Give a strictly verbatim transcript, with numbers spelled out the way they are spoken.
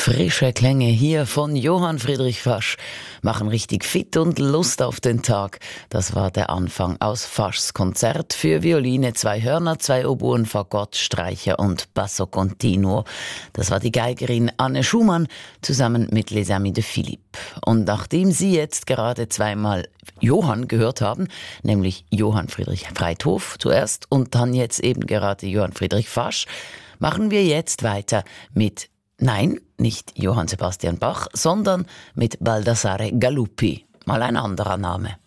Frische Klänge hier von Johann Friedrich Fasch machen richtig fit und Lust auf den Tag. Das war der Anfang aus Faschs Konzert für Violine, zwei Hörner, zwei Oboen, Fagott, Streicher und Basso Continuo. Das war die Geigerin Anne Schumann zusammen mit Les Amis de Philippe. Und nachdem Sie jetzt gerade zweimal Johann gehört haben, nämlich Johann Friedrich Freithof zuerst und dann jetzt eben gerade Johann Friedrich Fasch, machen wir jetzt weiter mit Nein, nicht Johann Sebastian Bach, sondern mit Baldassare Galuppi. Mal ein anderer Name.